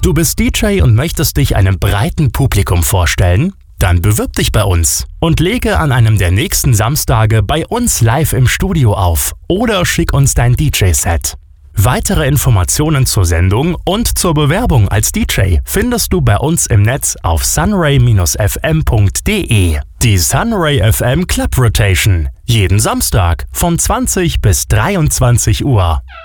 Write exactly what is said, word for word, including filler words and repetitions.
Du bist D J und möchtest dich einem breiten Publikum vorstellen? Dann bewirb dich bei uns und lege an einem der nächsten Samstage bei uns live im Studio auf oder schick uns dein D J-Set. Weitere Informationen zur Sendung und zur Bewerbung als D J findest du bei uns im Netz auf sunray Bindestrich f m punkt d e. Die Sunray F M Club Rotation. Jeden Samstag von zwanzig bis dreiundzwanzig Uhr.